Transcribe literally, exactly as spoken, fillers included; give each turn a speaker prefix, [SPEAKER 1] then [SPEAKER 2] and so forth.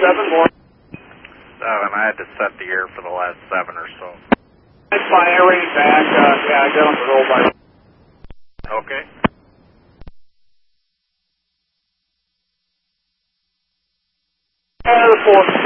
[SPEAKER 1] seven, more.
[SPEAKER 2] Seven, I had to set the air for the last seven or so.
[SPEAKER 1] That's fine, I ran back. Uh, yeah, I got on the roll by.
[SPEAKER 2] Okay.
[SPEAKER 1] Uh, four.